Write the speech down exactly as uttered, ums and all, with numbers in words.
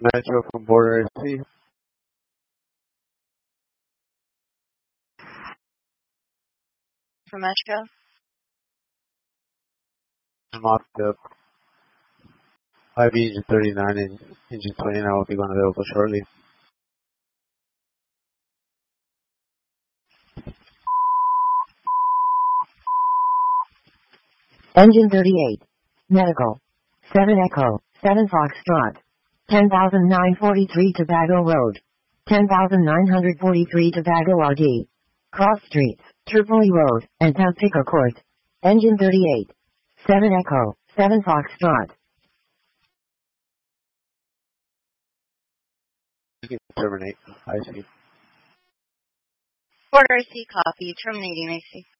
Metro from Border C. For Metro. I'm off the I B engine thirty-nine and engine twenty-nine will be going available shortly. Engine thirty-eight. Medical. seven Echo, seven Foxtrot. ten thousand nine hundred forty-three Tobago Road. ten thousand nine hundred forty-three Tobago R D. Cross Streets, Tripoli Road, and Tampico Court. Engine thirty-eight. seven Echo, seven Foxtrot. You can terminate. I see. Border C copy, terminating I C.